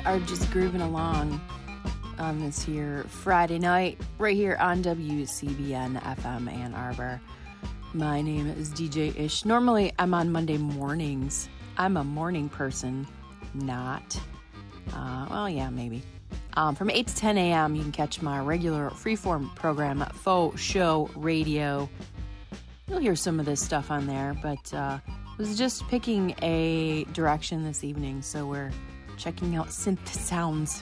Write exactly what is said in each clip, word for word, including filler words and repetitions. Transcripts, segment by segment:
are just grooving along on this here Friday night, right here on W C B N F M Ann Arbor. My name is D J Ish. Normally, I'm on Monday mornings. I'm a morning person, not. Uh, well, yeah, maybe. Um, from eight to ten a.m., you can catch my regular freeform program, Faux Show Radio. You'll hear some of this stuff on there, but uh, I was just picking a direction this evening, so we're checking out synth sounds.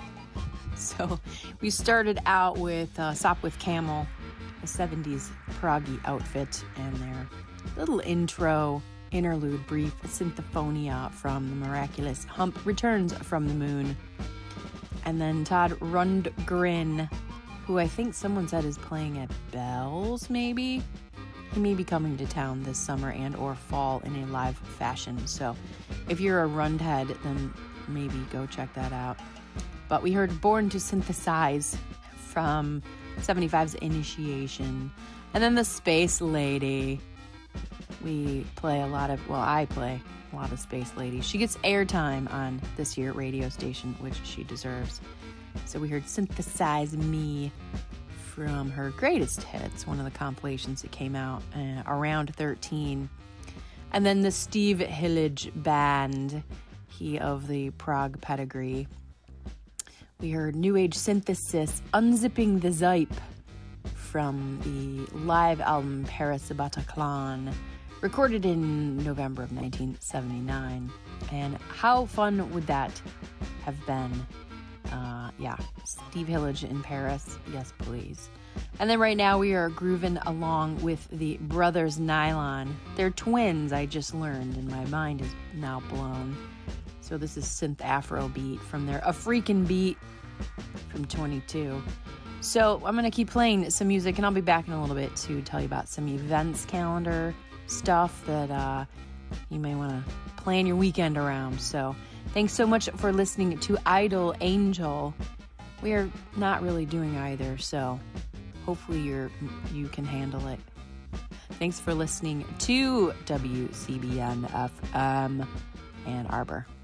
So we started out with uh, Sop with Camel, a seventies proggy outfit, and their little intro, interlude, brief synthoponia from the miraculous Hump Returns from the Moon. And then Todd Rundgren, who I think someone said is playing at Bells, maybe? He may be coming to town this summer and or fall in a live fashion. So if you're a Rundhead, then maybe go check that out. But we heard Born to Synthesize from seventy-five's Initiation. And then The Space Lady. We play a lot of, well, I play a lot of Space Lady. She gets airtime on this here radio station, which she deserves. So we heard Synthesize Me from her greatest hits, one of the compilations that came out uh, around thirteen. And then the Steve Hillage Band, he of the Prague pedigree. We heard New Age Synthesis, Unzipping the Zype from the live album Paris Bataclan, recorded in November of nineteen seventy-nine. And how fun would that have been? Uh, yeah, Steve Hillage in Paris, yes please. And then right now we are grooving along with the Brothers Nylon. They're twins, I just learned, and my mind is now blown. So this is synth Afro beat from their A Freakin' Beat from twenty-two. So I'm going to keep playing some music, and I'll be back in a little bit to tell you about some events calendar stuff that uh, you may want to plan your weekend around. So thanks so much for listening to Idle Angel. We are not really doing either, so hopefully you're you can handle it. Thanks for listening to W C B N F M Ann Arbor.